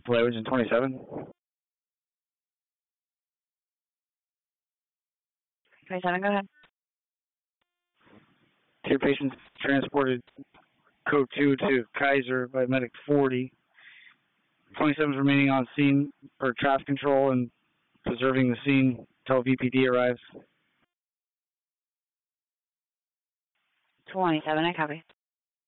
Flight Agent 27. 27, go ahead. Two patients transported code 2 to Kaiser by medic 40. 27 is remaining on scene for traffic control and preserving the scene until VPD arrives. 27, I copy.